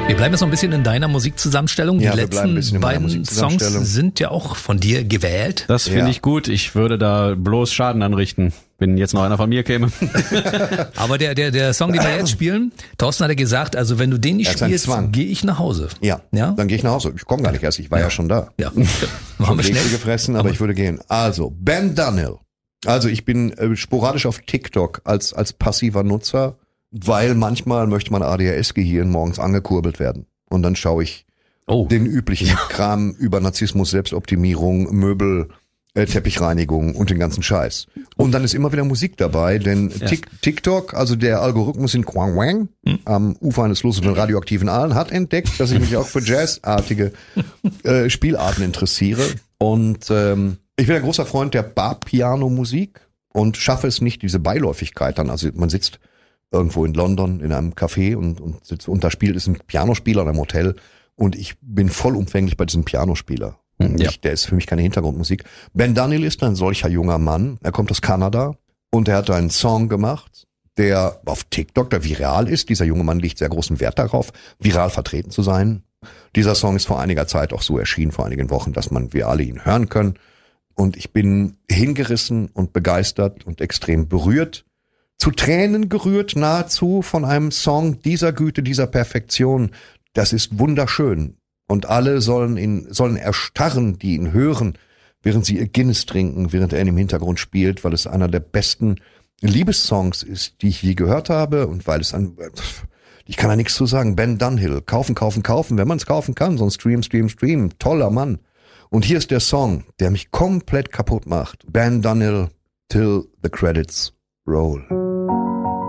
Wir bleiben jetzt noch ein bisschen in deiner Musikzusammenstellung. Ja, die wir bleiben ein bisschen letzten in meiner beiden Songs Musikzusammenstellung. sind ja auch von dir gewählt. Das finde ich gut. Ich würde da bloß Schaden anrichten, wenn jetzt noch einer von mir käme. Aber der Song, den wir jetzt spielen, Thorsten hat ja gesagt, also wenn du den nicht Er ist ein spielst, Zwang. gehe ich nach Hause. Ja, dann gehe ich nach Hause. Ich komme gar nicht erst, ich war ja schon da. Ja, machen wir Kekse schnell. gefressen, aber ich würde gehen. Also, Ben Dunhill. Also ich bin sporadisch auf TikTok als passiver Nutzer, weil manchmal möchte mein ADHS-Gehirn morgens angekurbelt werden. Und dann schaue ich den üblichen Kram über Narzissmus, Selbstoptimierung, Möbel, Teppichreinigung und den ganzen Scheiß. Und dann ist immer wieder Musik dabei, denn TikTok, also der Algorithmus in Quang Wang, am Ufer eines losenden radioaktiven Aalen, hat entdeckt, dass ich mich auch für jazzartige Spielarten interessiere. Und ich bin ein großer Freund der Bar-Piano-Musik und schaffe es nicht, diese Beiläufigkeit dann. Also man sitzt irgendwo in London in einem Café und da spielt es ein Pianospieler in einem Hotel und ich bin vollumfänglich bei diesem Pianospieler. Der ist für mich keine Hintergrundmusik. Ben Dunhill ist ein solcher junger Mann. Er kommt aus Kanada und er hat einen Song gemacht, der auf TikTok, der viral ist. Dieser junge Mann legt sehr großen Wert darauf, viral vertreten zu sein. Dieser Song ist vor einiger Zeit auch so erschienen, vor einigen Wochen, dass wir alle ihn hören können. Und ich bin hingerissen und begeistert und extrem berührt, zu Tränen gerührt nahezu von einem Song dieser Güte, dieser Perfektion. Das ist wunderschön. Und alle sollen erstarren, die ihn hören, während sie ihr Guinness trinken, während er ihn im Hintergrund spielt, weil es einer der besten Liebessongs ist, die ich je gehört habe und weil es ich kann da nichts zu sagen. Ben Dunhill, kaufen, wenn man es kaufen kann, sonst stream, toller Mann. Und hier ist der Song, der mich komplett kaputt macht. Ben Dunhill, Till the Credits Roll.